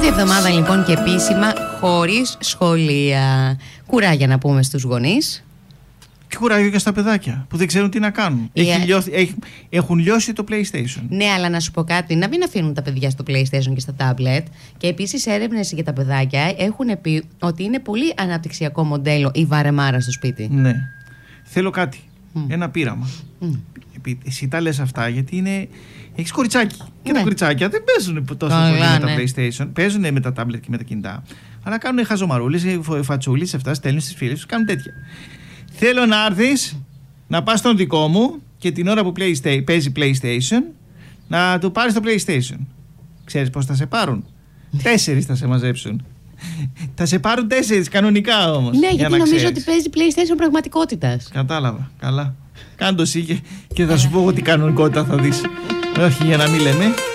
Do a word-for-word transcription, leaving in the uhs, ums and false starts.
Πρώτη εβδομάδα λοιπόν και επίσημα χωρίς σχολεία. Κουράγια να πούμε στους γονείς. Και κουράγιο και στα παιδάκια που δεν ξέρουν τι να κάνουν. Yeah. Έχει λιώθει, έχει, έχουν λιώσει το PlayStation. Ναι, αλλά να σου πω κάτι, να μην αφήνουν τα παιδιά στο PlayStation και στα tablet. Και επίσης έρευνες για τα παιδάκια έχουν πει ότι είναι πολύ αναπτυξιακό μοντέλο η βαρεμάρα στο σπίτι. Ναι. Θέλω κάτι. Mm. Ένα πείραμα. Mm. Εσύ τα λες αυτά γιατί είναι... έχεις κοριτσάκι. Και ναι. τα κοριτσάκια δεν παίζουν τόσο Καλά, πολύ με τα ναι. PlayStation. Παίζουν με τα tablet και με τα κινητά. Αλλά κάνουν χαζομαρούλες, φατσούλες, αυτά, στέλνουν στις φίλες τους, κάνουν τέτοια. Θέλω να έρθεις, να πας στον δικό μου και την ώρα που παίζει PlayStation να του πάρεις το PlayStation. Ξέρεις πώς θα σε πάρουν? Τέσσερις θα σε μαζέψουν. Θα σε πάρουν τέσσερις κανονικά όμως. Ναι, γιατί νομίζω ότι παίζει PlayStation πραγματικότητας. Κατάλαβα. Καλά. Κάντο εσύ και, και θα σου πω εγώ τι κανονικότητα θα δεις. Όχι, για να μην λέμε.